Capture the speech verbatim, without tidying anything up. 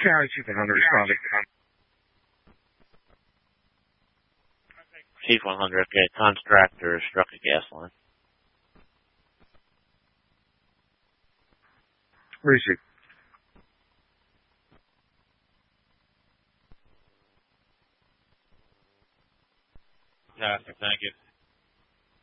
County Chief one hundred responding. Chief one hundred, okay, contractor struck a gas line. Receive. Fantastic, thank you.